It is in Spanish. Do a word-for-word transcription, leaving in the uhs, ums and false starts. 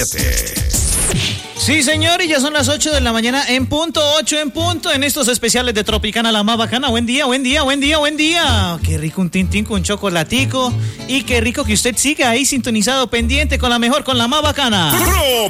Sí, señor, y ya son las ocho de la mañana en punto, ocho en punto, en estos especiales de Tropicana, la más bacana. Buen día, buen día, buen día, buen día. Qué rico un tintín con chocolatico y qué rico que usted siga ahí sintonizado, pendiente con la mejor, con la más bacana.